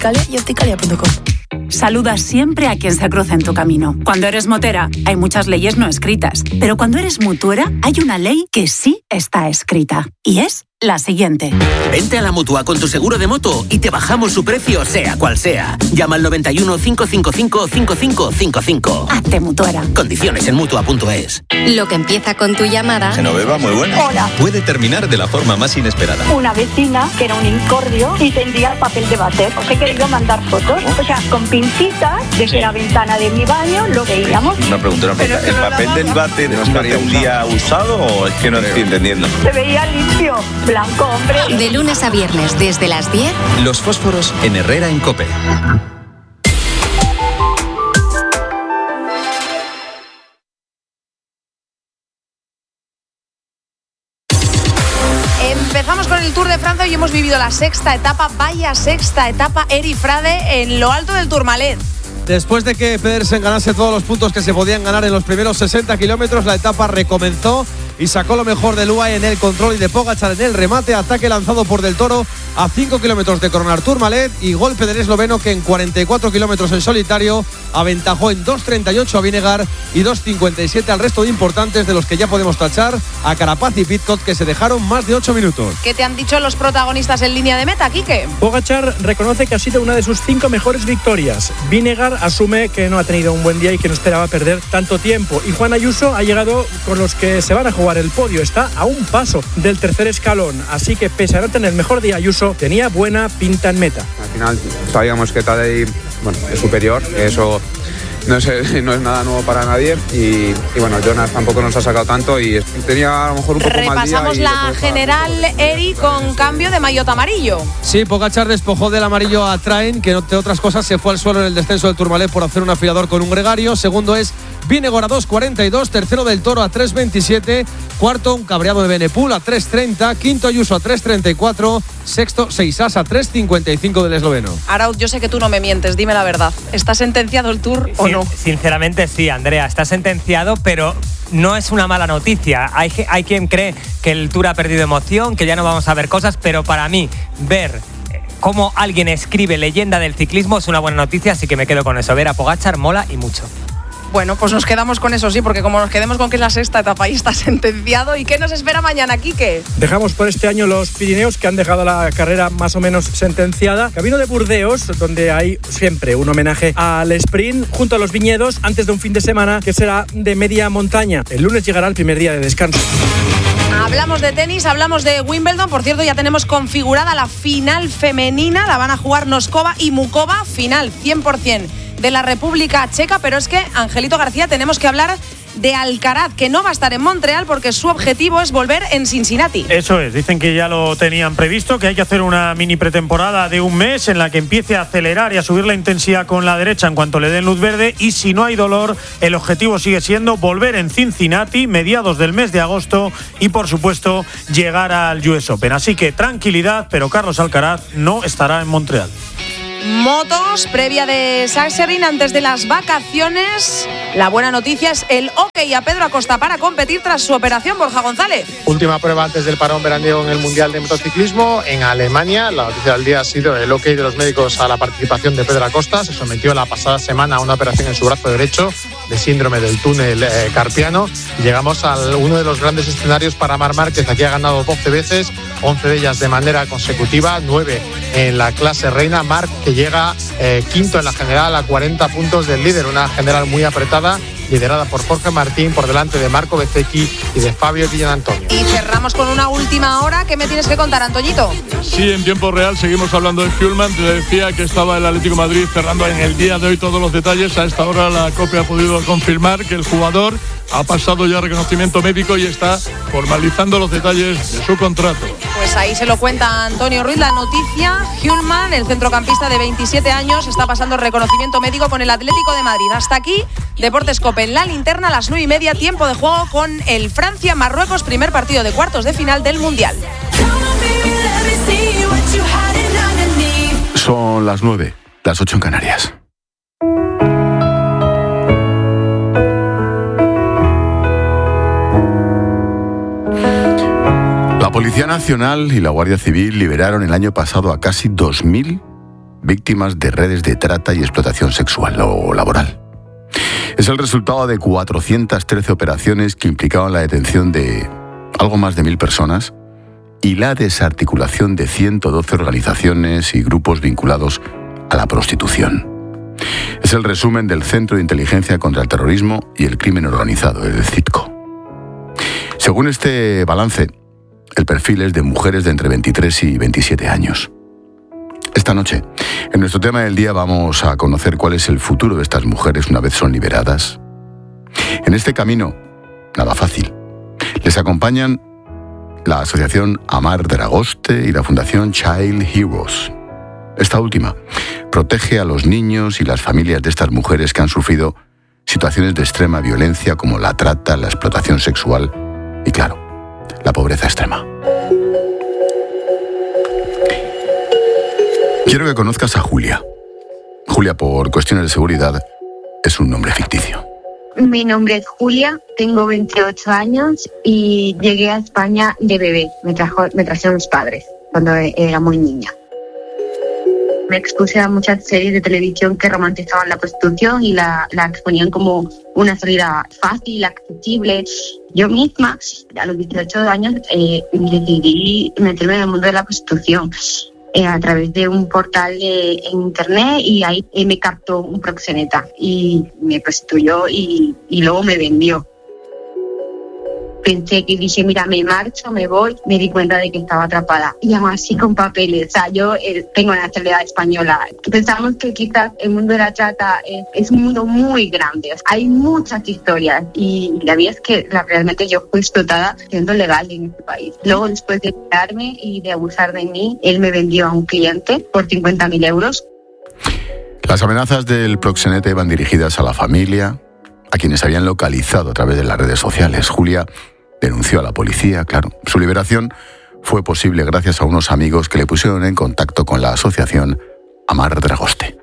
Opticalia y opticalia.com. Saluda siempre a quien se cruza en tu camino. Cuando eres motera, hay muchas leyes no escritas. Pero cuando eres mutuera, hay una ley que sí está escrita. Y es la siguiente. Vente a la Mutua con tu seguro de moto y te bajamos su precio, sea cual sea. Llama al 91 555 5555. Hazte mutuera. Condiciones en Mutua.es. Lo que empieza con tu llamada... Genoveva, muy buena. Hola. Puede terminar de la forma más inesperada. Una vecina que era un incordio y tendría el papel de váter. Os he querido mandar fotos. O sea, con pincitas, desde la ventana de mi baño lo veíamos. Una pregunta. ¿El papel del váter no estaría un día usado o es que no estoy entendiendo? Se veía limpio, blanco, hombre. De lunes a viernes, desde las 10. Los fósforos en Herrera en COPE. Empezamos con el Tour de Francia y hemos vivido la sexta etapa, vaya sexta etapa, Eri Frade, en lo alto del Tourmalet. Después de que Pedersen ganase todos los puntos que se podían ganar en los primeros 60 kilómetros, la etapa recomenzó y sacó lo mejor de UAE en el control y de Pogačar en el remate. Ataque lanzado por Del Toro a 5 kilómetros de coronar Tourmalet y golpe del esloveno que en 44 kilómetros en solitario aventajó en 2.38 a Vinegar y 2.57 al resto de importantes, de los que ya podemos tachar a Carapaz y Pidcock, que se dejaron más de 8 minutos. ¿Qué te han dicho los protagonistas en línea de meta, Quique? Pogačar reconoce que ha sido una de sus 5 mejores victorias. Vinegar asume que no ha tenido un buen día y que no esperaba perder tanto tiempo. Y Juan Ayuso ha llegado con los que se van a jugar el podio. Está a un paso del tercer escalón. Así que pese a no tener el mejor día, Ayuso tenía buena pinta en meta. Al final sabíamos que Tadej es superior, que eso no es nada nuevo para nadie y bueno, Jonas tampoco nos ha sacado tanto y tenía a lo mejor un poco mal día. Repasamos la general, Eri, con cambio de maillot amarillo. Sí, Pogačar despojó del amarillo a Train, que entre otras cosas se fue al suelo en el descenso del Tourmalet por hacer un afilador con un gregario. Segundo es Vingegaard a 2.42, tercero Del Toro a 3.27, cuarto un cabreado de Benepul a 3.30, quinto Ayuso a 3.34, sexto Seisas a 3.55 del esloveno. Arauz, yo sé que tú no me mientes, dime la verdad. ¿Está sentenciado el Tour o no? Sinceramente sí, Andrea, está sentenciado, pero no es una mala noticia. Hay quien cree que el Tour ha perdido emoción, que ya no vamos a ver cosas, pero para mí ver cómo alguien escribe leyenda del ciclismo es una buena noticia, así que me quedo con eso. Ver a Pogačar mola y mucho. Bueno, pues nos quedamos con eso, sí, porque como nos quedemos con que es la sexta etapa y está sentenciado. ¿Y qué nos espera mañana, Quique? Dejamos por este año los Pirineos, que han dejado la carrera más o menos sentenciada. Camino de Burdeos, donde hay siempre un homenaje al sprint, junto a los viñedos, antes de un fin de semana que será de media montaña. El lunes llegará el primer día de descanso. Hablamos de tenis, hablamos de Wimbledon. Por cierto, ya tenemos configurada la final femenina. La van a jugar Noskova y Mukova. Final 100% de la República Checa. Pero es que, Angelito García, tenemos que hablar de Alcaraz, que no va a estar en Montreal porque su objetivo es volver en Cincinnati. Eso es, dicen que ya lo tenían previsto, que hay que hacer una mini pretemporada de un mes en la que empiece a acelerar y a subir la intensidad con la derecha en cuanto le den luz verde, y si no hay dolor, el objetivo sigue siendo volver en Cincinnati mediados del mes de agosto y por supuesto llegar al US Open. Así que tranquilidad, pero Carlos Alcaraz no estará en Montreal. Motos, previa de Sachsenring antes de las vacaciones. La buena noticia es el ok a Pedro Acosta para competir tras su operación. Borja González. Última prueba antes del parón veraniego en el Mundial de Motociclismo en Alemania. La noticia del día ha sido el ok de los médicos a la participación de Pedro Acosta. Se sometió la pasada semana a una operación en su brazo derecho de síndrome del túnel carpiano. Llegamos a uno de los grandes escenarios para Marc Márquez. Aquí ha ganado 12 veces, 11 de ellas de manera consecutiva, 9 en la clase reina. Marc, que llega quinto en la general a 40 puntos del líder, una general muy apretada, liderada por Jorge Martín, por delante de Marco Bezzecchi y de Fabio Di Giannantonio. Y cerramos con una última hora. ¿Qué me tienes que contar, Antoñito? Sí, en tiempo real seguimos hablando de Hjulmand. Te decía que estaba el Atlético de Madrid cerrando en el día de hoy todos los detalles. A esta hora la COPE ha podido confirmar que el jugador ha pasado ya reconocimiento médico y está formalizando los detalles de su contrato. Pues ahí se lo cuenta Antonio Ruiz la noticia. Hjulmand, el centrocampista de 27 años, está pasando reconocimiento médico con el Atlético de Madrid. Hasta aquí, Deportes COPE en la linterna a las 9:30, tiempo de juego con el Francia-Marruecos, primer partido de cuartos de final del Mundial. Son las 9, las 8 en Canarias. La Policía Nacional y la Guardia Civil liberaron el año pasado a casi 2.000 víctimas de redes de trata y explotación sexual o laboral. Es el resultado de 413 operaciones que implicaban la detención de algo más de 1.000 personas y la desarticulación de 112 organizaciones y grupos vinculados a la prostitución. Es el resumen del Centro de Inteligencia contra el Terrorismo y el Crimen Organizado, el CITCO. Según este balance, el perfil es de mujeres de entre 23 y 27 años. Esta noche, en nuestro tema del día, vamos a conocer cuál es el futuro de estas mujeres una vez son liberadas. En este camino, nada fácil, les acompañan la Asociación Amar Dragoste y la Fundación Child Heroes. Esta última protege a los niños y las familias de estas mujeres que han sufrido situaciones de extrema violencia como la trata, la explotación sexual y, claro, la pobreza extrema. Quiero que conozcas a Julia. Julia, por cuestiones de seguridad, es un nombre ficticio. Mi nombre es Julia, tengo 28 años y llegué a España de bebé. Me trajeron mis padres cuando era muy niña. Me expuse a muchas series de televisión que romantizaban la prostitución y la exponían como una salida fácil, accesible. Yo misma, a los 18 años, decidí meterme en el mundo de la prostitución a través de un portal en internet, y ahí me captó un proxeneta y me prostituyó y luego me vendió. Pensé que dije, mira, me marcho, me voy, me di cuenta de que estaba atrapada. Y aún así con papeles. O sea, yo tengo la nacionalidad española. Pensamos que quizás el mundo de la trata es un mundo muy grande. O sea, hay muchas historias y la verdad es que realmente yo fui explotada siendo legal en este país. Luego, después de quedarme y de abusar de mí, él me vendió a un cliente por 50.000 euros. Las amenazas del proxeneta iban dirigidas a la familia, a quienes habían localizado a través de las redes sociales. Julia denunció a la policía, claro. Su liberación fue posible gracias a unos amigos que le pusieron en contacto con la asociación Amar Dragoste.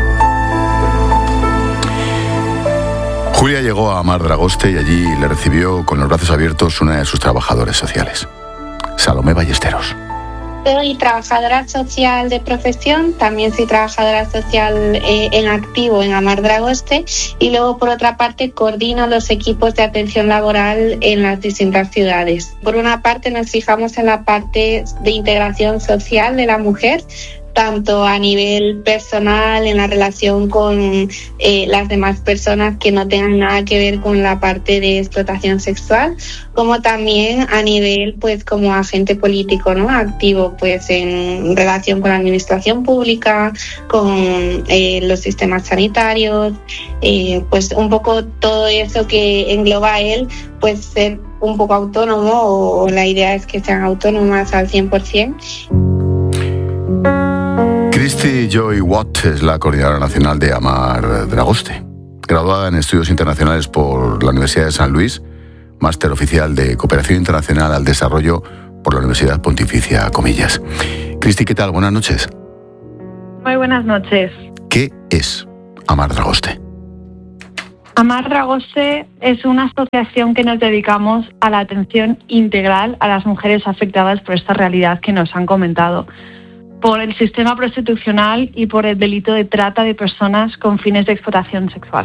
Julia llegó a Amar Dragoste y allí le recibió con los brazos abiertos una de sus trabajadores sociales, Salomé Ballesteros. Soy trabajadora social de profesión, también soy trabajadora social en activo en Amar Dragoste, y luego por otra parte coordino los equipos de atención laboral en las distintas ciudades. Por una parte nos fijamos en la parte de integración social de la mujer, tanto a nivel personal, en la relación con las demás personas que no tengan nada que ver con la parte de explotación sexual, como también a nivel, pues, como agente político, ¿no? Activo, pues, en relación con la administración pública, con los sistemas sanitarios, pues un poco todo eso que engloba él, pues ser un poco autónomo, o la idea es que sean autónomas al 100%. Christy Joy Watt es la coordinadora nacional de Amar Dragoste. Graduada en Estudios Internacionales por la Universidad de San Luis, máster oficial de Cooperación Internacional al Desarrollo por la Universidad Pontificia Comillas. Christy, ¿qué tal? Buenas noches. Muy buenas noches. ¿Qué es Amar Dragoste? Amar Dragoste es una asociación que nos dedicamos a la atención integral a las mujeres afectadas por esta realidad que nos han comentado, por el sistema prostitucional y por el delito de trata de personas con fines de explotación sexual.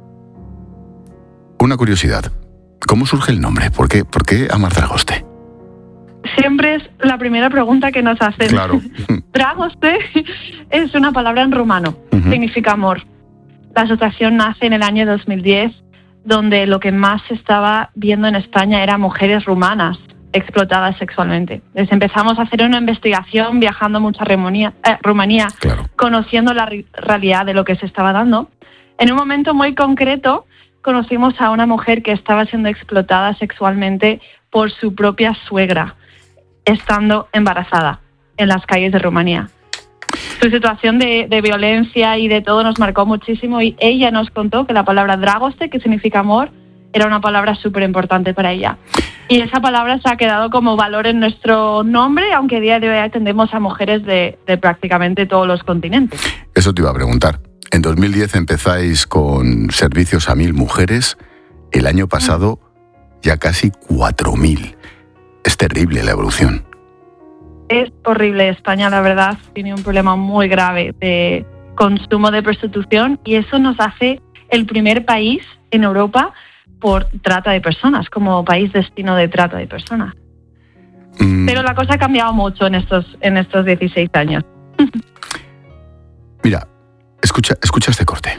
Una curiosidad, ¿cómo surge el nombre? ¿Por qué Amar Dragoste? Siempre es la primera pregunta que nos hacen. Claro. Dragoste es una palabra en rumano, significa amor. La asociación nace en el año 2010, donde lo que más se estaba viendo en España eran mujeres rumanas explotadas sexualmente. Entonces empezamos a hacer una investigación viajando mucho a Rumanía, claro, conociendo la realidad de lo que se estaba dando. En un momento muy concreto conocimos a una mujer que estaba siendo explotada sexualmente por su propia suegra, estando embarazada en las calles de Rumanía. Su situación de violencia y de todo nos marcó muchísimo, y ella nos contó que la palabra Dragoste, que significa amor, era una palabra súper importante para ella. Y esa palabra se ha quedado como valor en nuestro nombre, aunque a día de hoy atendemos a mujeres de prácticamente todos los continentes. Eso te iba a preguntar. En 2010 empezáis con servicios a 1.000 mujeres. El año pasado ya casi 4.000. Es terrible la evolución. Es horrible. España, la verdad, tiene un problema muy grave de consumo de prostitución y eso nos hace el primer país en Europa por trata de personas, como país destino de trata de personas. Pero la cosa ha cambiado mucho en estos 16 años. Mira, escucha este corte.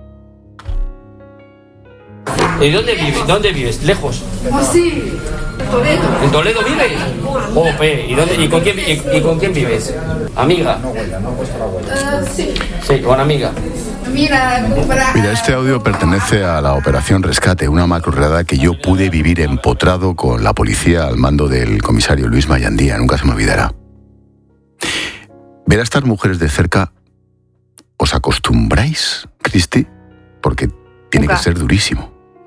¿Y dónde vives? ¿Lejos? Sí, Toledo. ¿En Toledo vives? Jope, ¿y con quién vives? ¿Amiga? Sí. Sí, con amiga. Mira, este audio pertenece a la Operación Rescate, una macrorredada que yo pude vivir empotrado con la policía al mando del comisario Luis Mayandía, nunca se me olvidará. Ver a estas mujeres de cerca, ¿os acostumbráis, Cristi? Porque tiene que ser durísimo.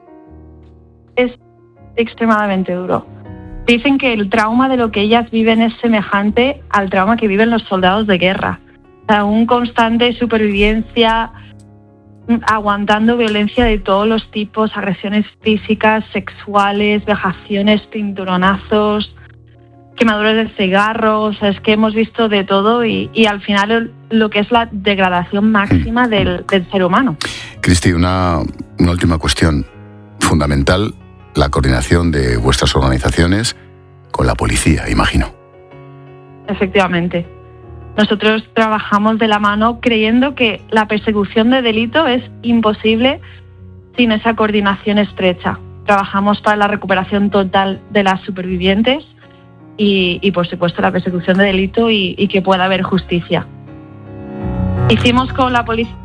Es extremadamente duro. Dicen que el trauma de lo que ellas viven es semejante al trauma que viven los soldados de guerra. O sea, un constante supervivencia, aguantando violencia de todos los tipos, agresiones físicas, sexuales, vejaciones, cinturonazos, quemaduras de cigarros. O sea, es que hemos visto de todo y al final lo que es la degradación máxima del ser humano. Cristi, una última cuestión fundamental, la coordinación de vuestras organizaciones con la policía, imagino. Efectivamente. Nosotros trabajamos de la mano creyendo que la persecución de delito es imposible sin esa coordinación estrecha. Trabajamos para la recuperación total de las supervivientes y por supuesto, la persecución de delito y que pueda haber justicia. Hicimos con la Policía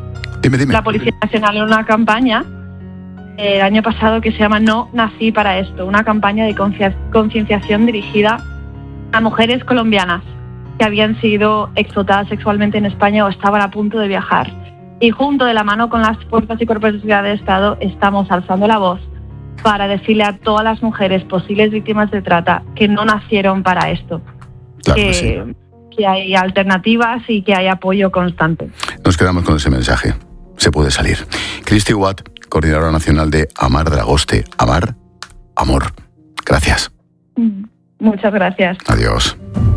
Nacional una campaña el año pasado que se llama No nací para esto, una campaña de concienciación dirigida a mujeres colombianas que habían sido explotadas sexualmente en España o estaban a punto de viajar. Y junto de la mano con las fuerzas y cuerpos de seguridad del Estado estamos alzando la voz para decirle a todas las mujeres posibles víctimas de trata que no nacieron para esto, claro que hay alternativas y que hay apoyo constante. Nos quedamos con ese mensaje. Se puede salir. Cristi Watt, coordinadora nacional de Amar Dragoste. Amar, amor. Gracias. Muchas gracias. Adiós.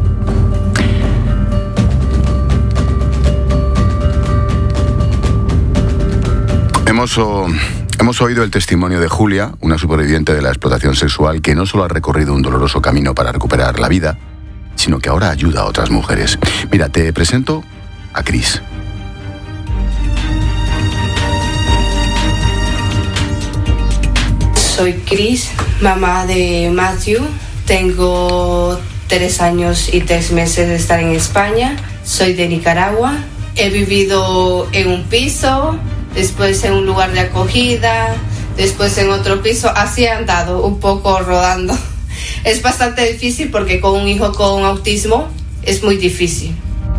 Hemos oído el testimonio de Julia, una superviviente de la explotación sexual que no solo ha recorrido un doloroso camino para recuperar la vida, sino que ahora ayuda a otras mujeres. Mira, te presento a Cris. Soy Cris, mamá de Matthew. Tengo 3 años y 3 meses de estar en España. Soy de Nicaragua. He vivido en un piso, después en un lugar de acogida, después en otro piso. Así he andado un poco rodando. Es bastante difícil porque con un hijo con autismo es muy difícil.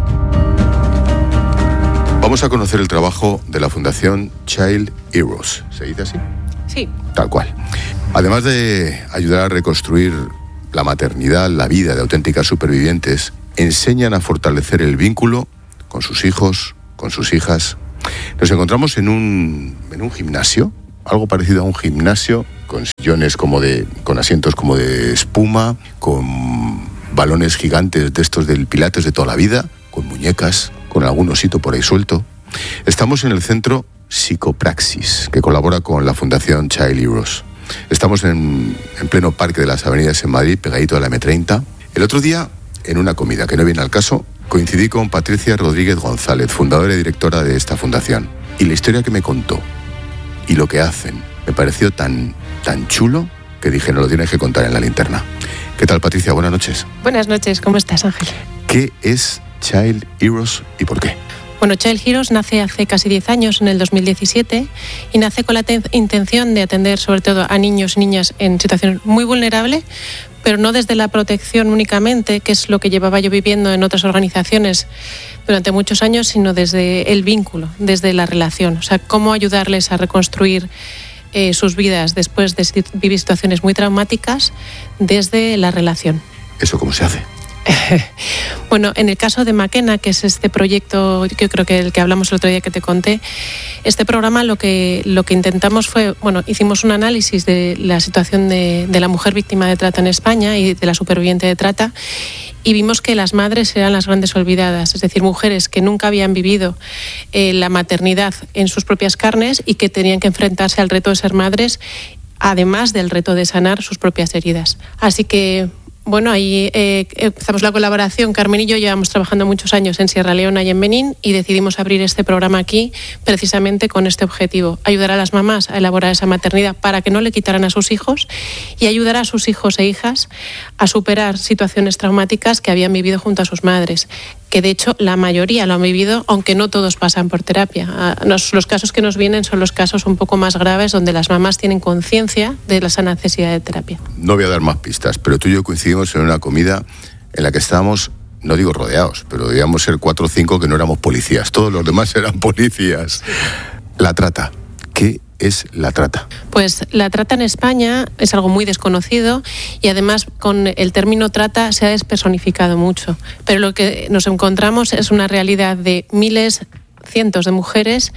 Vamos a conocer el trabajo de la Fundación Child Heroes. ¿Se dice así? Sí. Tal cual. Además de ayudar a reconstruir la maternidad, la vida de auténticas supervivientes, enseñan a fortalecer el vínculo con sus hijos, con sus hijas. Nos encontramos en un gimnasio, algo parecido a un gimnasio, con sillones con asientos como de espuma, con balones gigantes de estos del Pilates de toda la vida, con muñecas, con algún osito por ahí suelto. Estamos en el centro Psicopraxis, que colabora con la Fundación Child Heroes. Estamos en pleno Parque de las Avenidas en Madrid, pegadito a la M30. El otro día, en una comida que no viene al caso, coincidí con Patricia Rodríguez González, fundadora y directora de esta fundación. Y la historia que me contó y lo que hacen me pareció tan chulo que dije, no lo tienes que contar en la linterna. ¿Qué tal, Patricia? Buenas noches. Buenas noches, ¿cómo estás, Ángel? ¿Qué es Child Heroes y por qué? Bueno, Child Heroes nace hace casi 10 años, en el 2017, y nace con la intención de atender sobre todo a niños y niñas en situación muy vulnerable, pero no desde la protección únicamente, que es lo que llevaba yo viviendo en otras organizaciones durante muchos años, sino desde el vínculo, desde la relación. O sea, cómo ayudarles a reconstruir sus vidas después de vivir situaciones muy traumáticas desde la relación. ¿Eso cómo se hace? Bueno, en el caso de Makena, que es este proyecto, yo creo que el que hablamos el otro día que te conté, este programa lo que intentamos fue, bueno, hicimos un análisis de la situación de la mujer víctima de trata en España y de la superviviente de trata, y vimos que las madres eran las grandes olvidadas, es decir, mujeres que nunca habían vivido la maternidad en sus propias carnes y que tenían que enfrentarse al reto de ser madres, además del reto de sanar sus propias heridas. Así que, bueno, ahí empezamos la colaboración. Carmen y yo llevamos trabajando muchos años en Sierra Leona y en Benín y decidimos abrir este programa aquí precisamente con este objetivo: ayudar a las mamás a elaborar esa maternidad para que no le quitaran a sus hijos y ayudar a sus hijos e hijas a superar situaciones traumáticas que habían vivido junto a sus madres, que de hecho la mayoría lo han vivido, aunque no todos pasan por terapia. Los casos que nos vienen son los casos un poco más graves, donde las mamás tienen conciencia de esa necesidad de terapia. No voy a dar más pistas, pero tú y yo coincidimos en una comida en la que estábamos, no digo rodeados, pero debíamos ser 4 o 5 que no éramos policías. Todos los demás eran policías. La trata. ¿Qué es la trata? Pues la trata en España es algo muy desconocido y además con el término trata se ha despersonificado mucho. Pero lo que nos encontramos es una realidad de miles, cientos de mujeres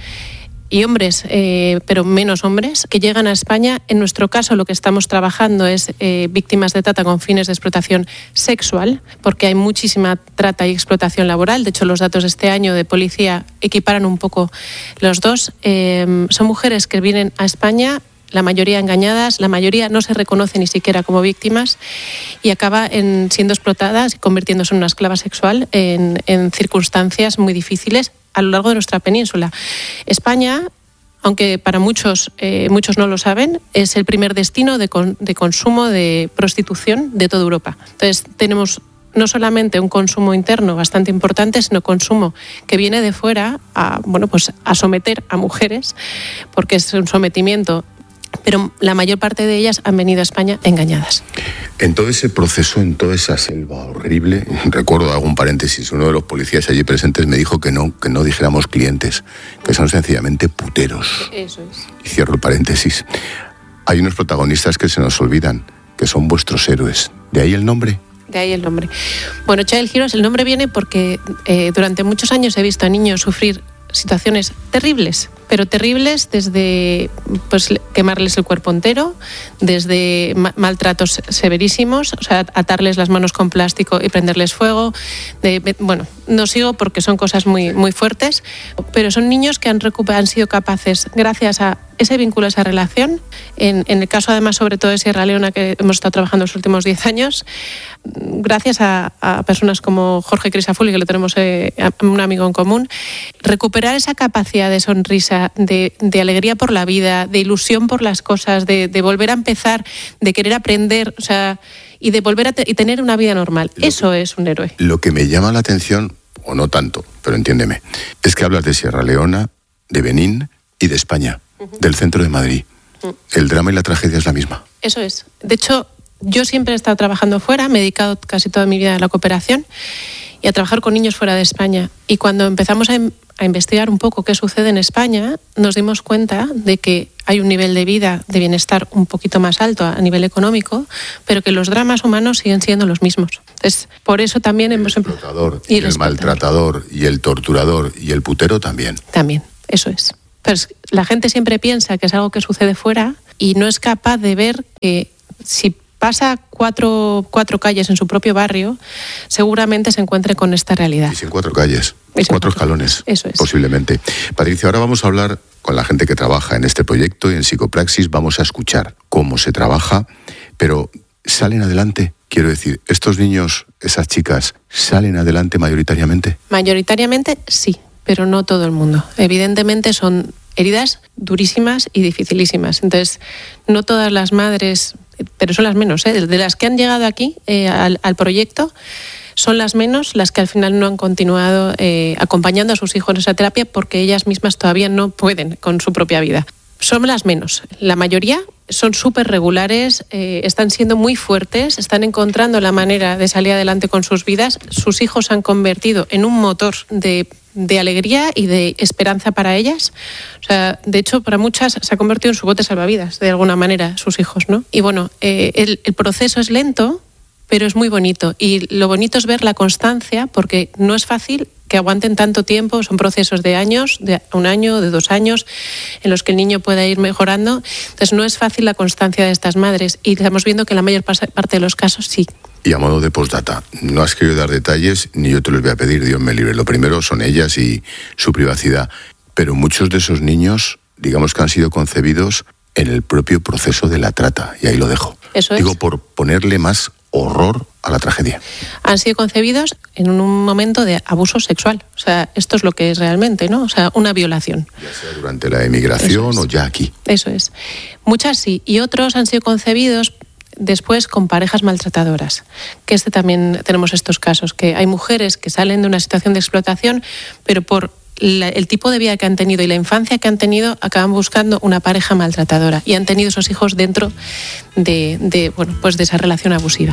y hombres, pero menos hombres, que llegan a España. En nuestro caso, lo que estamos trabajando es víctimas de trata con fines de explotación sexual, porque hay muchísima trata y explotación laboral. De hecho, los datos de este año de policía equiparan un poco los dos. Son mujeres que vienen a España, la mayoría engañadas, la mayoría no se reconoce ni siquiera como víctimas y acaba siendo explotadas y convirtiéndose en una esclava sexual en circunstancias muy difíciles a lo largo de nuestra península. España, aunque para muchos no lo saben, es el primer destino de consumo de prostitución de toda Europa. Entonces tenemos no solamente un consumo interno bastante importante, sino consumo que viene de fuera a someter a mujeres, porque es un sometimiento, pero la mayor parte de ellas han venido a España engañadas. En todo ese proceso, en toda esa selva horrible, recuerdo, hago un paréntesis, uno de los policías allí presentes me dijo que no dijéramos clientes, que son sencillamente puteros. Eso es. Y cierro el paréntesis. Hay unos protagonistas que se nos olvidan, que son vuestros héroes. ¿De ahí el nombre? De ahí el nombre. Bueno, Child Heroes, el nombre viene porque durante muchos años he visto a niños sufrir situaciones terribles, pero terribles desde quemarles el cuerpo entero, desde maltratos severísimos, o sea, atarles las manos con plástico y prenderles fuego. No sigo porque son cosas muy, muy fuertes, pero son niños que han sido capaces, gracias a ese vínculo, esa relación, en el caso además sobre todo de Sierra Leona, que hemos estado trabajando los últimos 10 años, gracias a personas como Jorge Crisafulli, que lo tenemos un amigo en común, recuperar esa capacidad de sonrisa, de alegría por la vida, de ilusión por las cosas, de volver a empezar, de querer aprender, o sea, y de volver y tener una vida normal. Eso es un héroe. Lo que me llama la atención, o no tanto, pero entiéndeme, es que hablas de Sierra Leona, de Benín y de España, del centro de Madrid. El drama y la tragedia es la misma. Eso es. De hecho, yo siempre he estado trabajando fuera, me he dedicado casi toda mi vida a la cooperación y a trabajar con niños fuera de España. Y cuando empezamos a investigar un poco qué sucede en España, nos dimos cuenta de que hay un nivel de vida, de bienestar un poquito más alto a nivel económico, pero que los dramas humanos siguen siendo los mismos. Entonces, por eso también hemos empezado. Y el maltratador, y el torturador, y el putero también. También, eso es. Pues la gente siempre piensa que es algo que sucede fuera y no es capaz de ver que si pasa cuatro calles en su propio barrio, seguramente se encuentre con esta realidad. Y sin 4 calles, 4 escalones, eso es. Posiblemente. Patricia, ahora vamos a hablar con la gente que trabaja en este proyecto y en Psicopraxis. Vamos a escuchar cómo se trabaja, pero ¿salen adelante? Quiero decir, ¿estos niños, esas chicas, salen adelante mayoritariamente? Mayoritariamente sí, pero no todo el mundo. Evidentemente son heridas durísimas y dificilísimas. Entonces, no todas las madres, pero son las menos, de las que han llegado aquí al proyecto, son las menos las que al final no han continuado acompañando a sus hijos en esa terapia porque ellas mismas todavía no pueden con su propia vida. Son las menos. La mayoría son súper regulares, están siendo muy fuertes, están encontrando la manera de salir adelante con sus vidas. Sus hijos se han convertido en un motor de alegría y de esperanza para ellas. O sea, de hecho, para muchas se ha convertido en su bote salvavidas, de alguna manera, sus hijos, ¿no? Y bueno, el proceso es lento, pero es muy bonito. Y lo bonito es ver la constancia, porque no es fácil que aguanten tanto tiempo, son procesos de años, de 1 año, de 2 años, en los que el niño pueda ir mejorando. Entonces no es fácil la constancia de estas madres y estamos viendo que en la mayor parte de los casos sí. Y a modo de postdata, no has querido dar detalles, ni yo te los voy a pedir, Dios me libre. Lo primero son ellas y su privacidad. Pero muchos de esos niños, digamos que han sido concebidos en el propio proceso de la trata, y ahí lo dejo. Eso Digo, es. por ponerle más horror a la tragedia. Han sido concebidos en un momento de abuso sexual. O sea, esto es lo que es realmente, ¿no? O sea, una violación. Ya sea durante la emigración o ya aquí. Eso es. Muchas sí. Y otros han sido concebidos después con parejas maltratadoras. Que también tenemos estos casos, que hay mujeres que salen de una situación de explotación, pero por el tipo de vida que han tenido y la infancia que han tenido, acaban buscando una pareja maltratadora y han tenido esos hijos dentro de esa relación abusiva.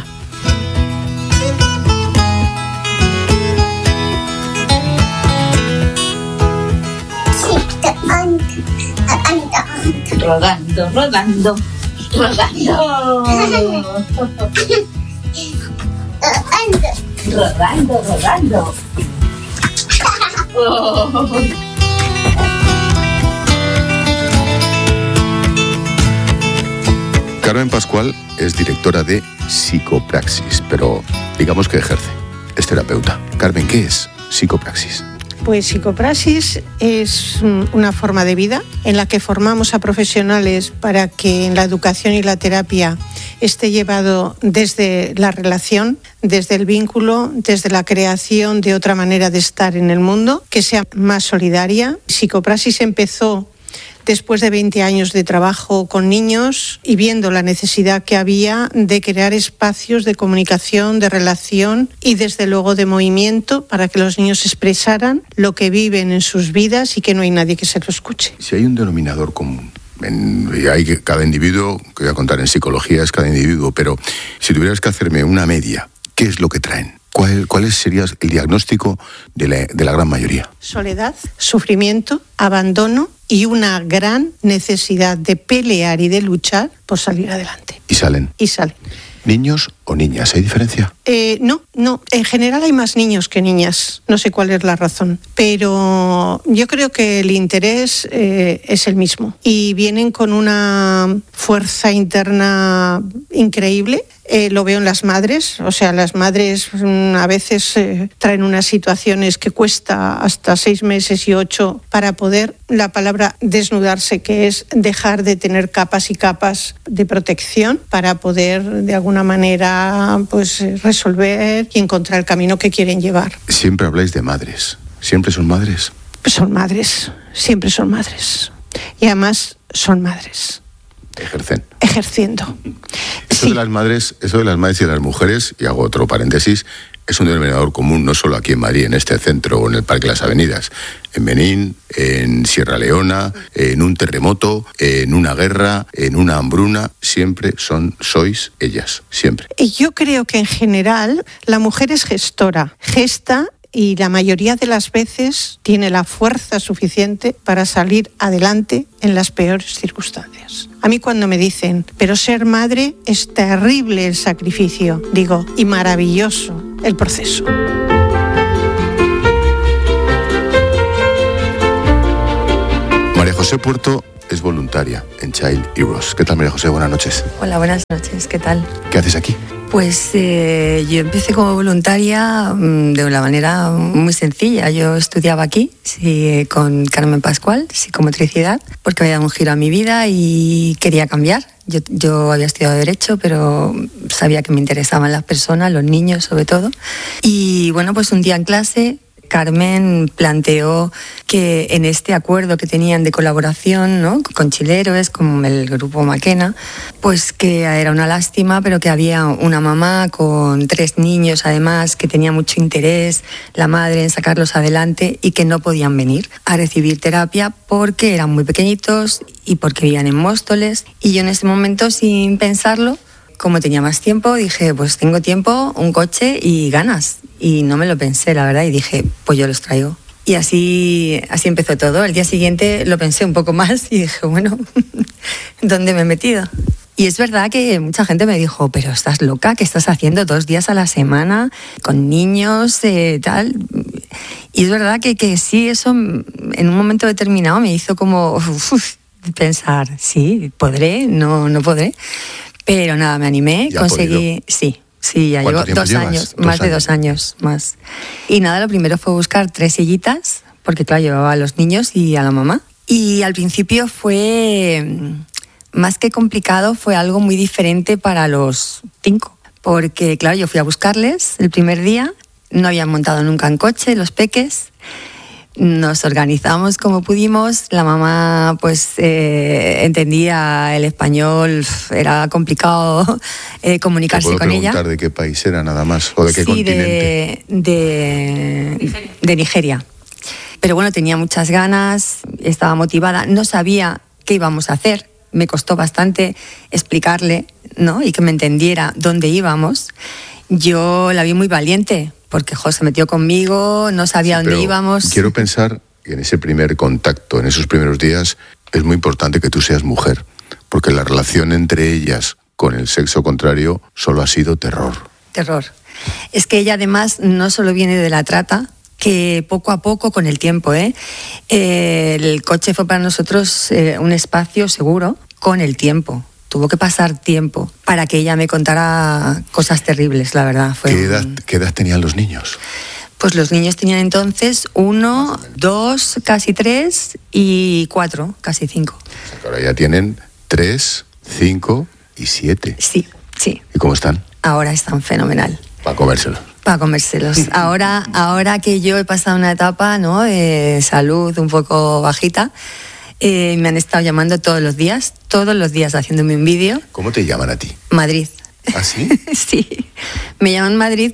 Rodando, rodando, rodando. Rodando. Carmen Pascual es directora de Psicopraxis, pero digamos que ejerce. Es terapeuta. Carmen, ¿qué es Psicopraxis? Pues Psicopraxis es una forma de vida en la que formamos a profesionales para que en la educación y la terapia esté llevado desde la relación, desde el vínculo, desde la creación de otra manera de estar en el mundo, que sea más solidaria. Psicopraxis empezó después de 20 años de trabajo con niños y viendo la necesidad que había de crear espacios de comunicación, de relación y desde luego de movimiento para que los niños expresaran lo que viven en sus vidas y que no hay nadie que se lo escuche. Si hay un denominador común, cada individuo, que voy a contar en psicología, es cada individuo, pero si tuvieras que hacerme una media, ¿qué es lo que traen? ¿Cuál sería el diagnóstico de la gran mayoría? Soledad, sufrimiento, abandono y una gran necesidad de pelear y de luchar por salir adelante. ¿Y salen? Y salen. ¿Niños o niñas? ¿Hay diferencia? No. En general hay más niños que niñas. No sé cuál es la razón. Pero yo creo que el interés es el mismo. Y vienen con una fuerza interna increíble. Lo veo en las madres. O sea, las madres a veces traen unas situaciones que cuesta hasta 6 meses y 8 para poder, la palabra desnudarse, que es dejar de tener capas y capas de protección para poder de alguna manera pues resolver y encontrar el camino que quieren llevar. Siempre habláis de madres. ¿Siempre son madres? Son madres, siempre son madres. Y además son madres. Ejerciendo. Eso de las madres y de las mujeres, y hago otro paréntesis, es un denominador común no solo aquí en Madrid, en este centro o en el Parque de las Avenidas, en Benín, en Sierra Leona, en un terremoto, en una guerra, en una hambruna, siempre sois ellas, siempre. Yo creo que en general la mujer es gestora, gesta y la mayoría de las veces tiene la fuerza suficiente para salir adelante en las peores circunstancias. A mí cuando me dicen, pero ser madre es terrible el sacrificio, digo, y maravilloso el proceso. María José Puerto es voluntaria en Child Heroes. ¿Qué tal, María José? Buenas noches. Hola, buenas noches. ¿Qué tal? ¿Qué haces aquí? Pues yo empecé como voluntaria de una manera muy sencilla. Yo estudiaba aquí con Carmen Pascual, psicomotricidad, porque había un giro a mi vida y quería cambiar. Yo había estudiado Derecho, pero sabía que me interesaban las personas, los niños sobre todo. Y bueno, pues un día en clase Carmen planteó que en este acuerdo que tenían de colaboración, ¿no?, con Child Heroes, con el grupo Maquena, pues que era una lástima, pero que había una mamá con 3 niños además que tenía mucho interés, la madre, en sacarlos adelante y que no podían venir a recibir terapia porque eran muy pequeñitos y porque vivían en Móstoles. Y yo en ese momento, sin pensarlo, como tenía más tiempo, dije, pues tengo tiempo, un coche y ganas. Y no me lo pensé, la verdad, y dije, pues yo los traigo. Y así empezó todo. El día siguiente lo pensé un poco más y dije, bueno, ¿dónde me he metido? Y es verdad que mucha gente me dijo, pero estás loca, ¿qué estás haciendo 2 días a la semana con niños, tal? Y es verdad que sí, eso en un momento determinado me hizo como pensar, sí, podré, no podré. Pero nada, me animé, conseguí, sí, ya llevo 2 años, más de 2 años más. Y nada, lo primero fue buscar 3 sillitas, porque claro, llevaba a los niños y a la mamá. Y al principio fue, más que complicado, fue algo muy diferente para los 5. Porque claro, yo fui a buscarles el primer día, no habían montado nunca en coche los peques. Nos organizamos como pudimos, la mamá pues entendía el español, era complicado comunicarse con ella. ¿Puedo preguntar de qué país era nada más o de qué continente? De Nigeria. Pero bueno, tenía muchas ganas, estaba motivada, no sabía qué íbamos a hacer, me costó bastante explicarle, ¿no? Y que me entendiera dónde íbamos. Yo la vi muy valiente, porque se metió conmigo, no sabía dónde íbamos. Quiero pensar que en ese primer contacto, en esos primeros días, es muy importante que tú seas mujer, porque la relación entre ellas con el sexo contrario solo ha sido terror. Terror. Es que ella además no solo viene de la trata, que poco a poco, con el tiempo, el coche fue para nosotros un espacio seguro con el tiempo. Tuvo que pasar tiempo para que ella me contara cosas terribles, la verdad. ¿Qué edad tenían los niños? Pues los niños tenían entonces 1, 2, casi 3 y 4, casi 5. O sea, que ahora ya tienen 3, 5 y 7. Sí. ¿Y cómo están? Ahora están fenomenal. Para comérselos. Para comérselos. Ahora que yo he pasado una etapa, ¿no?, de salud un poco bajita, me han estado llamando todos los días haciéndome un vídeo. ¿Cómo te llaman a ti? Madrid. ¿Ah, sí? Sí, me llaman Madrid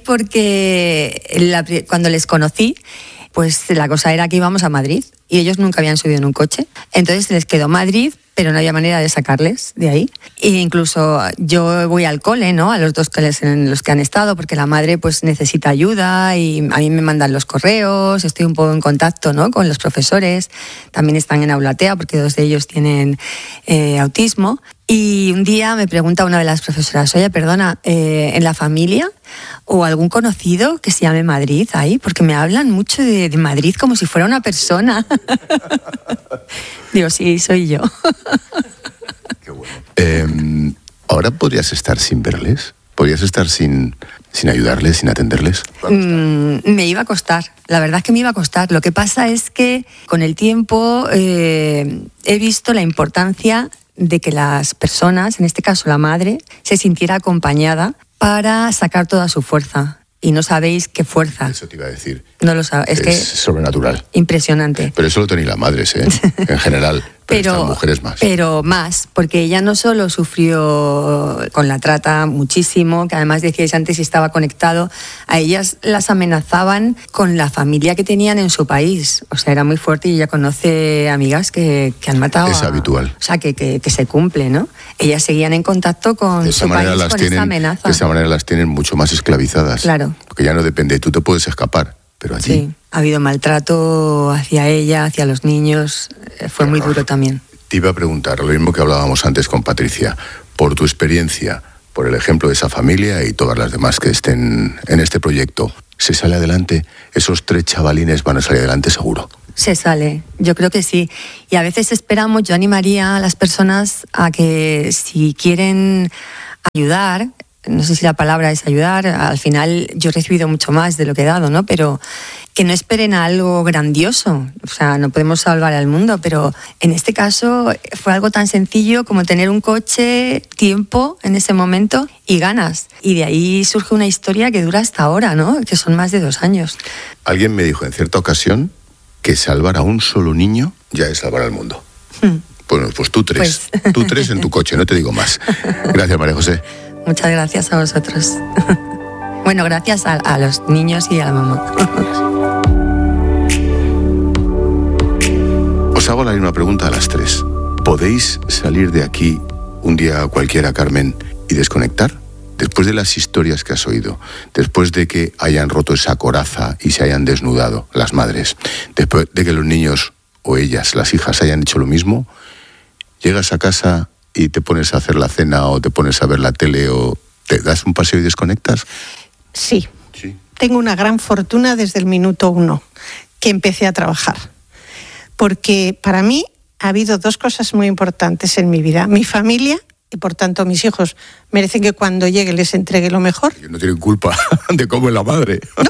porque cuando les conocí, pues la cosa era que íbamos a Madrid y ellos nunca habían subido en un coche. Entonces les quedó Madrid, pero no había manera de sacarles de ahí. E incluso yo voy al cole, ¿no?, a los 2 coles en los que han estado, porque la madre pues necesita ayuda y a mí me mandan los correos, estoy un poco en contacto, ¿no?, con los profesores. También están en Aulatea porque 2 de ellos tienen autismo. Y un día me pregunta una de las profesoras, oye, perdona, ¿en la familia o algún conocido que se llame Madrid ahí? Porque me hablan mucho de Madrid como si fuera una persona. Digo, sí, soy yo. Qué bueno. ¿Ahora podrías estar sin verles? ¿Podrías estar sin ayudarles, sin atenderles? Me iba a costar, la verdad es que me iba a costar. Lo que pasa es que con el tiempo he visto la importancia de que las personas, en este caso la madre, se sintiera acompañada para sacar toda su fuerza. Y no sabéis qué fuerza. Eso te iba a decir. No lo sabes. Es sobrenatural. Impresionante. Pero eso lo tenéis las madres, en general. Pero estas mujeres más. Pero más, porque ella no solo sufrió con la trata muchísimo, que además decíais antes si estaba conectado, a ellas las amenazaban con la familia que tenían en su país. O sea, era muy fuerte y ella conoce amigas que han matado. Es habitual. O sea, que se cumple, ¿no? Ellas seguían en contacto con su país con esa amenaza. De esa manera las tienen mucho más esclavizadas. Claro. Porque ya no depende, tú te puedes escapar, pero allí... Sí, ha habido maltrato hacia ella, hacia los niños, fue muy duro también. Te iba a preguntar, lo mismo que hablábamos antes con Patricia, por tu experiencia, por el ejemplo de esa familia y todas las demás que estén en este proyecto, ¿se sale adelante? ¿Esos 3 chavalines van a salir adelante seguro? Se sale, yo creo que sí. Y a veces esperamos, yo animaría a las personas a que si quieren ayudar, no sé si la palabra es ayudar, al final yo he recibido mucho más de lo que he dado, ¿no? Pero que no esperen a algo grandioso, o sea, no podemos salvar al mundo, pero en este caso fue algo tan sencillo como tener un coche, tiempo en ese momento y ganas. Y de ahí surge una historia que dura hasta ahora, ¿no? Que son más de 2 años. Alguien me dijo en cierta ocasión que salvar a un solo niño ya es salvar al mundo. Bueno, pues tú 3. Pues... Tú 3 en tu coche, no te digo más. Gracias, María José. Muchas gracias a vosotros. Bueno, gracias a los niños y a la mamá. Os hago la misma pregunta a las 3. ¿Podéis salir de aquí un día cualquiera, Carmen, y desconectar? Después de las historias que has oído, después de que hayan roto esa coraza y se hayan desnudado las madres, después de que los niños o ellas, las hijas, hayan hecho lo mismo, llegas a casa y te pones a hacer la cena o te pones a ver la tele o te das un paseo y desconectas? Sí. Tengo una gran fortuna desde el minuto 1 que empecé a trabajar. Porque para mí ha habido 2 cosas muy importantes en mi vida. Mi familia, y por tanto mis hijos merecen que cuando llegue les entregue lo mejor. No tienen culpa de cómo es la madre. No.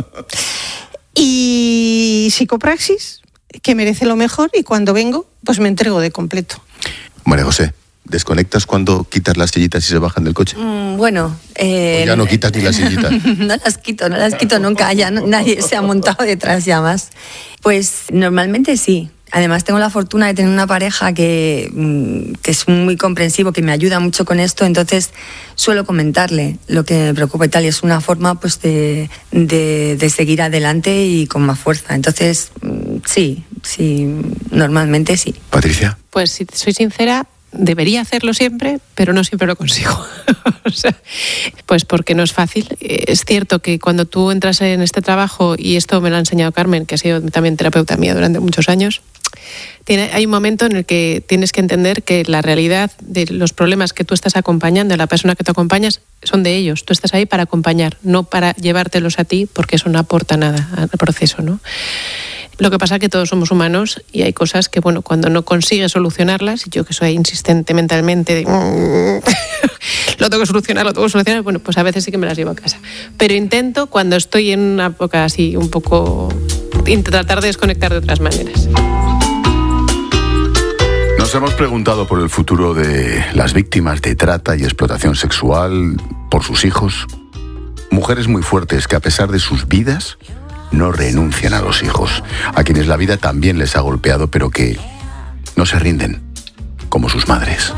Y psicopraxis, que merece lo mejor, y cuando vengo, pues me entrego de completo. María José, ¿desconectas cuando quitas las sillitas y se bajan del coche? Bueno... ya no quitas ni las sillitas. No las quito nunca, ya nadie se ha montado detrás ya más. Pues normalmente sí. Además tengo la fortuna de tener una pareja que es muy comprensivo, que me ayuda mucho con esto, entonces suelo comentarle lo que me preocupa y tal, y es una forma pues de seguir adelante y con más fuerza. Entonces sí, normalmente sí. Patricia. Pues si soy sincera, debería hacerlo siempre, pero no siempre lo consigo. O sea, pues porque no es fácil. Es cierto que cuando tú entras en este trabajo, y esto me lo ha enseñado Carmen, que ha sido también terapeuta mía durante muchos años, hay un momento en el que tienes que entender que la realidad de los problemas que tú estás acompañando, de la persona que tú acompañas, son de ellos. Tú estás ahí para acompañar, no para llevártelos a ti, porque eso no aporta nada al proceso, ¿no? Lo que pasa es que todos somos humanos y hay cosas que, bueno, cuando no consigues solucionarlas, yo que soy insistente mentalmente de lo tengo que solucionar, bueno, pues a veces sí que me las llevo a casa. Pero intento, cuando estoy en una época así un poco, tratar de desconectar de otras maneras. Nos hemos preguntado por el futuro de las víctimas de trata y explotación sexual, por sus hijos. Mujeres muy fuertes que, a pesar de sus vidas, no renuncian a los hijos, a quienes la vida también les ha golpeado, pero que no se rinden, como sus madres.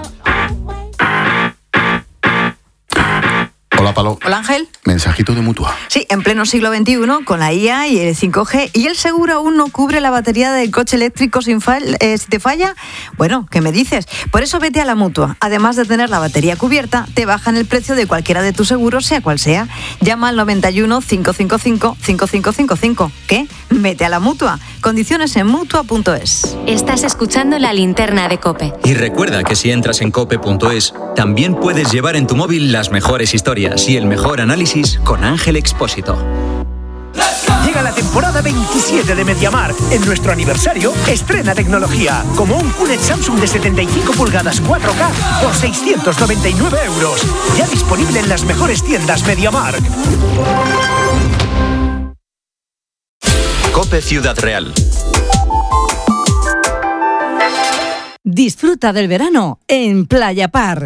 Hola, Palo. Hola, Ángel. Mensajito de Mutua. Sí, en pleno siglo XXI, con la IA y el 5G, y el seguro aún no cubre la batería del coche eléctrico si te falla. Bueno, ¿qué me dices? Por eso vete a la Mutua. Además de tener la batería cubierta, te bajan el precio de cualquiera de tus seguros, sea cual sea. Llama al 91 555 5555. ¿Qué? Vete a la Mutua. Condiciones en Mutua.es. Estás escuchando La Linterna de COPE. Y recuerda que si entras en COPE.es, también puedes llevar en tu móvil las mejores historias y el mejor análisis con Ángel Expósito. Llega la temporada 27 de MediaMarkt. En nuestro aniversario, estrena tecnología, como un QLED Samsung de 75 pulgadas 4K por 699 euros. Ya disponible en las mejores tiendas MediaMarkt. COPE Ciudad Real. Disfruta del verano en Playa Par.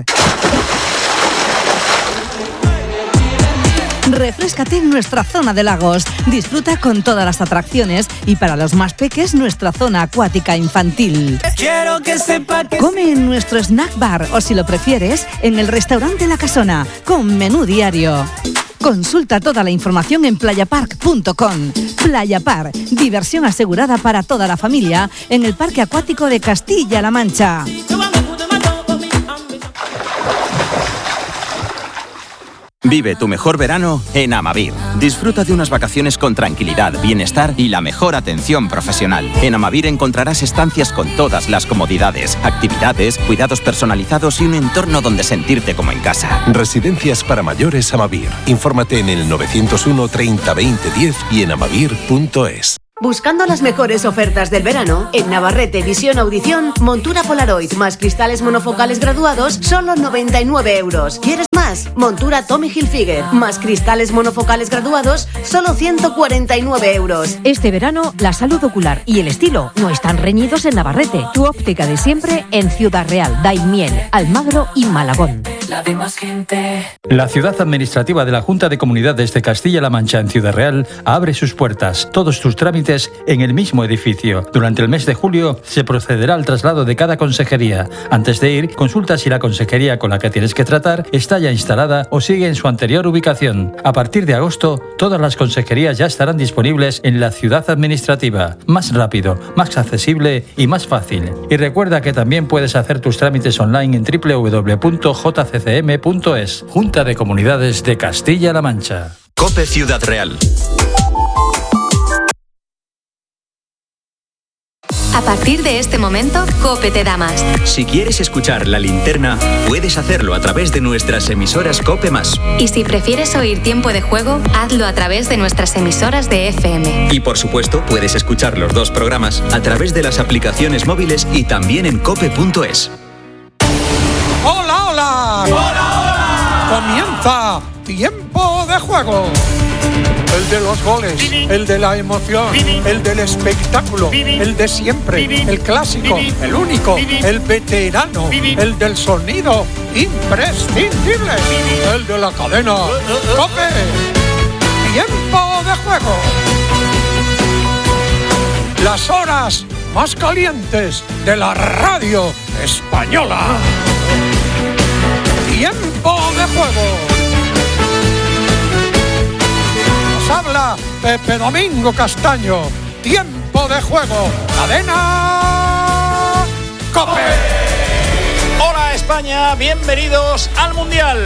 Refréscate en nuestra zona de lagos. Disfruta con todas las atracciones y para los más peques nuestra zona acuática infantil. Quiero que sepa que... Come en nuestro snack bar o, si lo prefieres, en el restaurante La Casona con menú diario. Consulta toda la información en playapark.com. Playa Par, diversión asegurada para toda la familia en el Parque Acuático de Castilla-La Mancha. Vive tu mejor verano en Amavir. Disfruta de unas vacaciones con tranquilidad, bienestar y la mejor atención profesional. En Amavir encontrarás estancias con todas las comodidades, actividades, cuidados personalizados y un entorno donde sentirte como en casa. Residencias para mayores Amavir. Infórmate en el 901 30 20 10 y en amavir.es. Buscando las mejores ofertas del verano, en Navarrete Visión Audición, montura Polaroid más cristales monofocales graduados, solo 99 euros. ¿Quieres más? Montura Tommy Hilfiger más cristales monofocales graduados, solo 149 euros. Este verano, la salud ocular y el estilo no están reñidos en Navarrete. Tu óptica de siempre en Ciudad Real, Daimiel, Almagro y Malagón. La de más gente. La ciudad administrativa de la Junta de Comunidades de Castilla-La Mancha en Ciudad Real abre sus puertas. Todos tus trámites en el mismo edificio. Durante el mes de julio se procederá al traslado de cada consejería. Antes de ir, consulta si la consejería con la que tienes que tratar está ya instalada o sigue en su anterior ubicación. A partir de agosto, todas las consejerías ya estarán disponibles en la ciudad administrativa. Más rápido, más accesible y más fácil. Y recuerda que también puedes hacer tus trámites online en www.jccm.es. Junta de Comunidades de Castilla-La Mancha. COPE Ciudad Real. A partir de este momento, COPE te da más. Si quieres escuchar La Linterna, puedes hacerlo a través de nuestras emisoras COPE+. Y si prefieres oír Tiempo de Juego, hazlo a través de nuestras emisoras de FM. Y por supuesto, puedes escuchar los dos programas a través de las aplicaciones móviles y también en cope.es. ¡Hola, hola! ¡Hola, hola! Comienza Tiempo de Juego. El de los goles, el de la emoción, el del espectáculo, el de siempre, el clásico, el único, el veterano, el del sonido imprescindible, el de la cadena COPE. Tiempo de Juego. Las horas más calientes de la radio española. Tiempo de Juego. Habla Pepe Domingo Castaño. Tiempo de Juego. Cadena COPE. Hola España, bienvenidos al Mundial.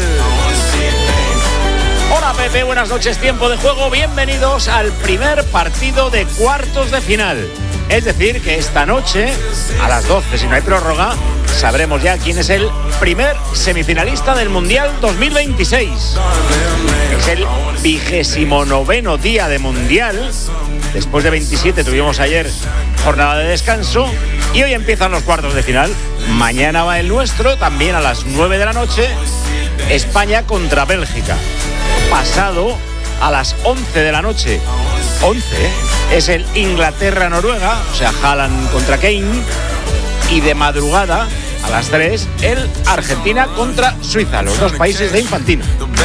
Hola Pepe, buenas noches. Tiempo de Juego, bienvenidos al primer partido de cuartos de final. Es decir, que esta noche, a las 12, si no hay prórroga, sabremos ya quién es el primer semifinalista del Mundial 2026. Es el 29º día de Mundial. Después de 27 tuvimos ayer jornada de descanso y hoy empiezan los cuartos de final. Mañana va el nuestro, también a las 9 de la noche, España contra Bélgica. Pasado, a las 11 de la noche, 11, es el Inglaterra-Noruega, o sea, Haaland contra Kane. Y de madrugada, a las 3, el Argentina contra Suiza, los dos países de Infantino.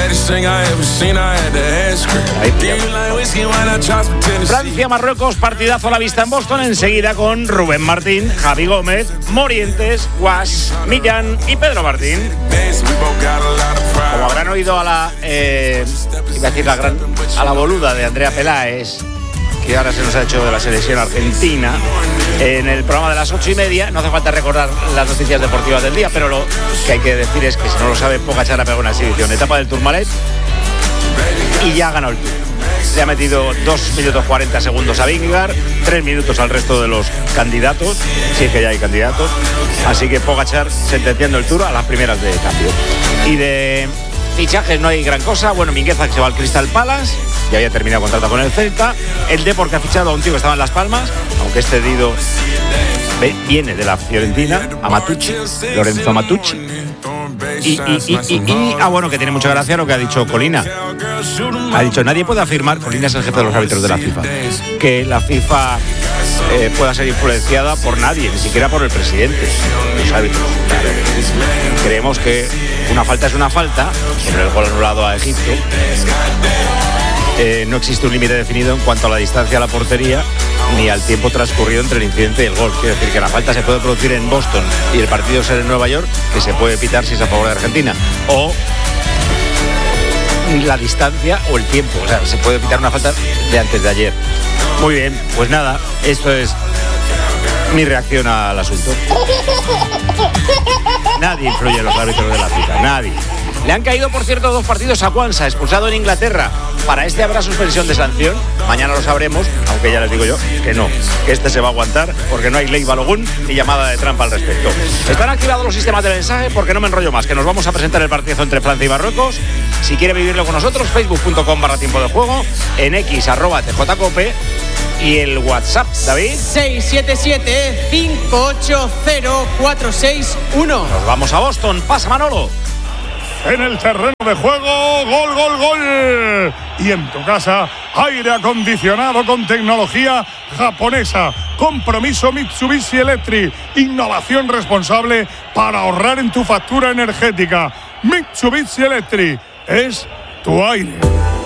Francia-Marruecos, partidazo a la vista en Boston, enseguida con Rubén Martín, Javi Gómez, Morientes, Guas, Millán y Pedro Martín. Como habrán oído a la boluda de Andrea Peláez, que ahora se nos ha hecho de la selección argentina, en el programa de las 8:30. No hace falta recordar las noticias deportivas del día, pero lo que hay que decir es que, si no lo sabe, Pogačar ha pegado una exhibición, etapa del Tourmalet, y ya ha ganado el Tour. Le ha metido 2 minutos 40 segundos a Vingegaard, 3 minutos al resto de los candidatos, si es que ya hay candidatos. Así que Pogačar sentenciando el Tour a las primeras de cambio. Y de fichajes no hay gran cosa. Bueno, Mingueza, que se va al Crystal Palace, ya había terminado contrato con el Celta. El Depor, que ha fichado a un tío que estaba en Las Palmas, aunque es cedido, viene de la Fiorentina, a Matucci, Lorenzo Matucci. Bueno, que tiene mucha gracia lo que ha dicho Colina. Ha dicho, nadie puede afirmar, Colina es el jefe de los árbitros de la FIFA, que la FIFA pueda ser influenciada por nadie, ni siquiera por el presidente de los árbitros. Creemos que una falta es una falta, sobre el gol anulado a Egipto. No existe un límite definido en cuanto a la distancia a la portería ni al tiempo transcurrido entre el incidente y el gol. Quiere decir que la falta se puede producir en Boston y el partido ser en Nueva York, que se puede pitar si es a favor de Argentina, o la distancia o el tiempo. O sea, se puede pitar una falta de antes de ayer. Muy bien, pues nada, esto es mi reacción al asunto. Nadie influye en los árbitros de la FIFA, nadie. Le han caído, por cierto, 2 partidos a Quansah, expulsado en Inglaterra. Para este habrá suspensión de sanción. Mañana lo sabremos, aunque ya les digo yo que no, que este se va a aguantar porque no hay ley Balogun ni llamada de trampa al respecto. Están activados los sistemas de mensaje porque no me enrollo más, que nos vamos a presentar el partido entre Francia y Marruecos. Si quiere vivirlo con nosotros, facebook.com/tiempo de juego, en X @tjcope y el WhatsApp, David. 677-580-461. Nos vamos a Boston, pasa Manolo. En el terreno de juego, gol, gol, gol. Y en tu casa, aire acondicionado con tecnología japonesa. Compromiso Mitsubishi Electric. Innovación responsable para ahorrar en tu factura energética. Mitsubishi Electric es tu aire.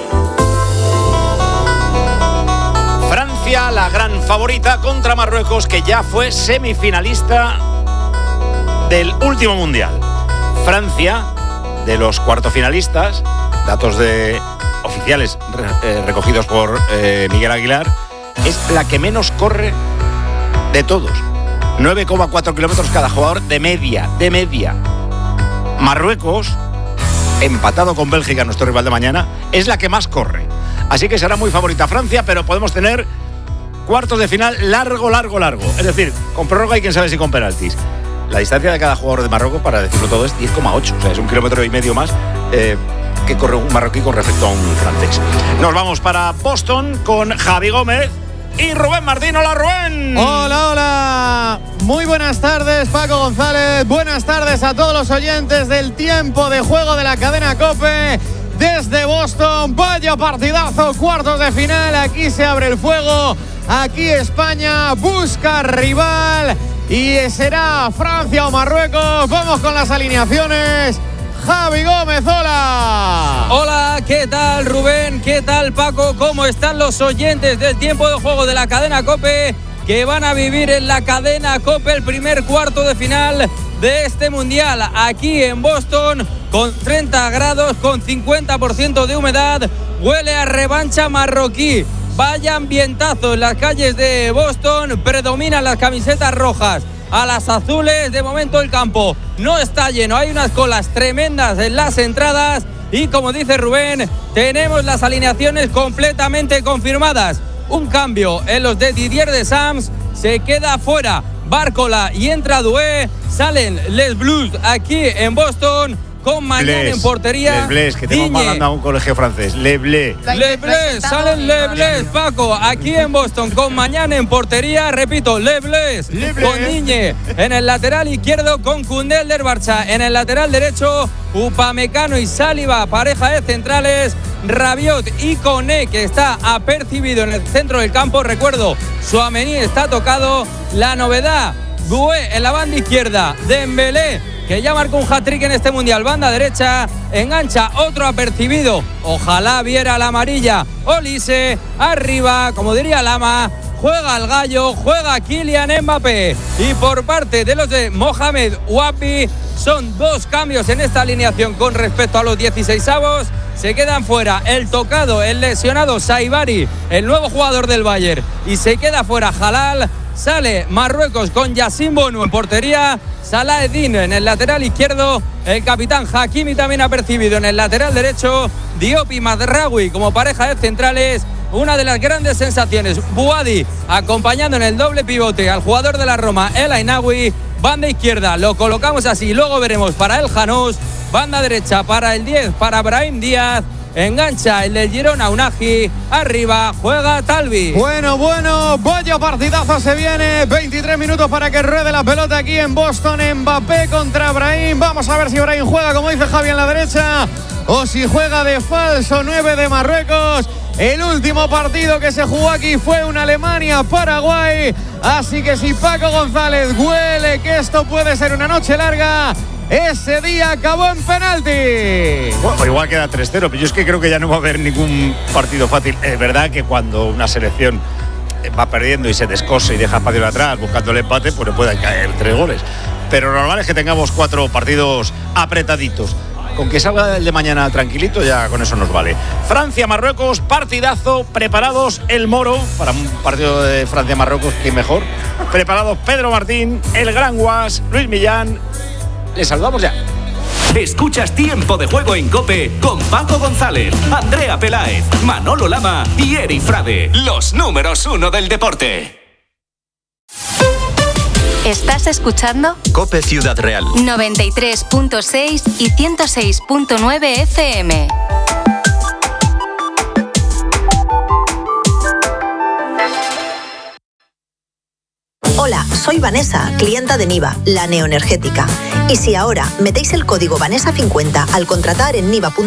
Francia, la gran favorita contra Marruecos, que ya fue semifinalista del último Mundial. Francia, de los cuartofinalistas, datos oficiales recogidos por Miguel Aguilar, es la que menos corre de todos. 9,4 kilómetros cada jugador de media. Marruecos, empatado con Bélgica, nuestro rival de mañana, es la que más corre. Así que será muy favorita Francia, pero podemos tener cuartos de final largo. Es decir, con prórroga y quién sabe si con penaltis. La distancia de cada jugador de Marruecos, para decirlo todo, es 10,8. O sea, es 1,5 kilómetros más que corre un marroquí con respecto a un francés. Nos vamos para Boston con Javi Gómez y Rubén Martín. Hola, Rubén. Hola. Muy buenas tardes, Paco González. Buenas tardes a todos los oyentes del tiempo de juego de la cadena COPE. Desde Boston, vaya partidazo, cuartos de final. Aquí se abre el fuego. Aquí España busca rival. Y será Francia o Marruecos. Vamos con las alineaciones. Javi Gómez, hola. Hola, ¿qué tal, Rubén? ¿Qué tal, Paco? ¿Cómo están los oyentes del tiempo de juego de la cadena COPE, que van a vivir en la cadena COPE el primer cuarto de final de este Mundial? Aquí en Boston, con 30 grados, con 50% de humedad, huele a revancha marroquí. Vaya ambientazo en las calles de Boston, predominan las camisetas rojas a las azules. De momento el campo no está lleno, hay unas colas tremendas en las entradas y, como dice Rubén, tenemos las alineaciones completamente confirmadas. Un cambio en los de Didier Deschamps, se queda fuera Bárcola y entra Doué. Salen Les Blues aquí en Boston con Mañán en portería. Les Bleus, que tenemos mandando a un colegio francés. Les Bleus, salen Les Bleus, Paco, aquí en Boston con Mañán en portería. Repito, Les Bleus, con Digne en el lateral izquierdo, con Koundé del Barça en el lateral derecho. Upamecano y Saliba, pareja de centrales. Rabiot y Koné, que está apercibido en el centro del campo. Recuerdo, Tchouaméni está tocado. La novedad, Doué en la banda izquierda, Dembélé, que ya marcó un hat-trick en este Mundial, banda derecha, engancha otro apercibido. Ojalá viera la amarilla. Olise, arriba, como diría Lama, juega el gallo, juega Kylian Mbappé. Y por parte de los de Mohamed Wapi, son 2 cambios en esta alineación con respecto a los 16avos. Se quedan fuera el tocado, el lesionado Saibari, el nuevo jugador del Bayern, y se queda fuera Halal. Sale Marruecos con Yacine Bonu en portería, Salah Eddin en el lateral izquierdo, el capitán Hakimi también ha percibido en el lateral derecho, Diop y Mazraoui como pareja de centrales. Una de las grandes sensaciones, Buadi acompañando en el doble pivote al jugador de la Roma, El Ainaoui. Banda izquierda lo colocamos así, luego veremos para el Janús. Banda derecha para el 10, para Brahim Díaz. Engancha el del Girona, Unagi. Arriba juega Talvi. Bueno, vaya partidazo se viene. 23 minutos para que ruede la pelota aquí en Boston. Mbappé contra Brahim. Vamos a ver si Brahim juega, como dice Javi, en la derecha, o si juega de falso 9 de Marruecos. El último partido que se jugó aquí fue un Alemania-Paraguay. Así que si Paco González huele que esto puede ser una noche larga, ese día acabó en penalti. Bueno, igual queda 3-0, pero yo es que creo que ya no va a haber ningún partido fácil. Es verdad que cuando una selección va perdiendo y se descose y deja espacio atrás buscando el empate, pues le pueden caer 3 goles. Pero lo normal es que tengamos 4 partidos apretaditos. Con que salga el de mañana tranquilito, ya con eso nos vale. Francia-Marruecos, partidazo. Preparados el Moro para un partido de Francia-Marruecos, que mejor. Preparados Pedro Martín, el Gran Guas, Luis Millán. Les saludamos ya. Escuchas Tiempo de Juego en COPE con Paco González, Andrea Peláez, Manolo Lama y Eri Frade, los números 1 del deporte. ¿Estás escuchando? COPE Ciudad Real 93.6 y 106.9 FM. Hola, soy Vanessa, clienta de Niva, la neoenergética. Y si ahora metéis el código Vanessa50 al contratar en niva.com,